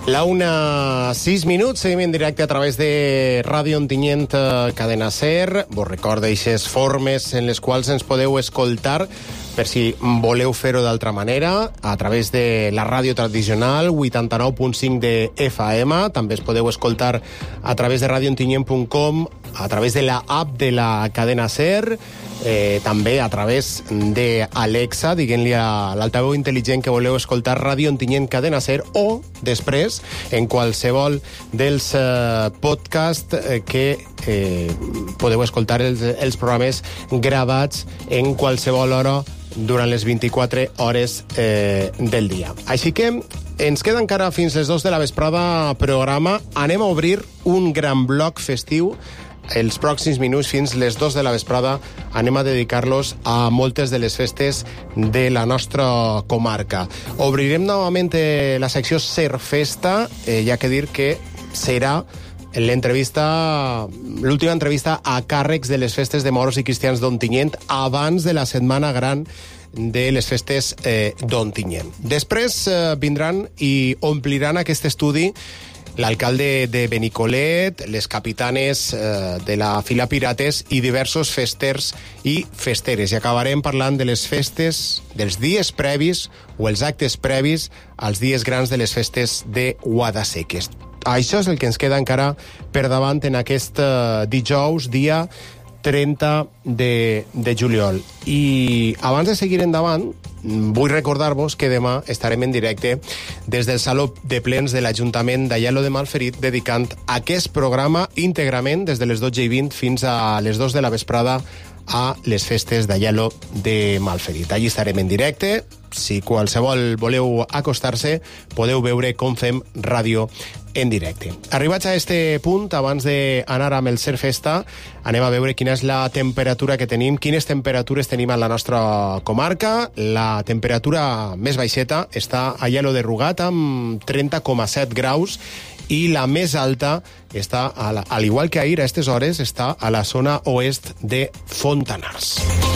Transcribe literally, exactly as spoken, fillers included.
La una, sis minuts, seguim en directe a través de Ràdio Ontinyent, Cadena Ser. Vos recordo aquestes formes en les quals ens podeu escoltar per si voleu fer-ho d'altra manera, a través de la ràdio tradicional, vuitanta-nou punt cinc de F M. També es podeu escoltar a través de radio ontinyent punt com, a través de la app de la Cadena Ser, eh, també a través de Alexa, diguent-li a l'altaveu intel·ligent que voleu escoltar Ràdio Ontinyent Cadena Ser, o després en qualsevol dels eh, podcasts eh, que eh, podeu escoltar els, els programes gravats en qualsevol hora durant les vint-i-quatre hores eh, del dia. Així que ens queda encara fins les dos de la vesprada programa. Anem a obrir un gran bloc festiu. Els pròxims minuts, fins les dos de la vesprada, anem a dedicar-los a moltes de les festes de la nostra comarca. Obrirem novament la secció Ser Festa, eh, ja que dir que serà l'entrevista, l'última entrevista a càrrecs de les festes de moros i cristians d'Ontinyent abans de la setmana gran de les festes eh, d'Ontinyent. Després eh, vindran i ompliran aquest estudi l'alcalde de Benicolet, les capitanes eh, de la fila Pirates i diversos festers i festeres. I acabarem parlant de les festes, dels dies previs o els actes previs als dies grans de les festes de Guadasséquies. Això és el que ens queda encara per davant en aquest eh, dijous, dia trenta de, de juliol. I abans de seguir endavant, vull recordar-vos que demà estarem en directe des del Saló de Plens de l'Ajuntament d'Aielo de Malferit, dedicant aquest programa íntegrament des de les dotze i vint fins a les dos de la vesprada a les festes d'Aielo de Malferit. Allí estarem en directe. Si qualsevol voleu acostar-se, podeu veure com fem ràdio en directe. Arribats a este punt, abans d'anar amb el Ser Festa, anem a veure quina és la temperatura que tenim, quines temperatures tenim a la nostra comarca. La temperatura més baixeta està a Aielo de Rugat, amb trenta coma set graus, i la més alta està, al igual que ahir a aquestes hores, està a la zona oest de Fontanars.